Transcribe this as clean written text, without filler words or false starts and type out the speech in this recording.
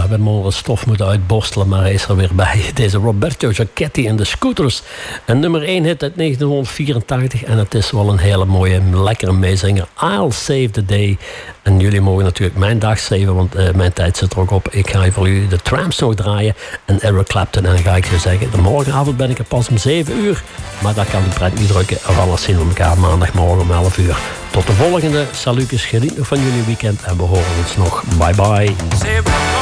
hebben hem onder stof moeten uitborstelen, maar hij is er weer bij. Deze Roberto Giachetti en de Scooters. Een nummer 1 hit uit 1984 en het is wel een hele mooie, lekkere meezinger. I'll Save the Day. En jullie mogen natuurlijk mijn dag zeven, want mijn tijd zit er ook op. Ik ga voor jullie de Tramps nog draaien en Eric Clapton. En dan ga ik je zeggen, de morgenavond ben ik er pas om 7 uur. Maar dat kan de pret niet drukken. Of anders zien we elkaar maandagmorgen om 11 uur. Tot de volgende. Salutjes, geniet nog van jullie weekend en we horen ons nog. Bye bye.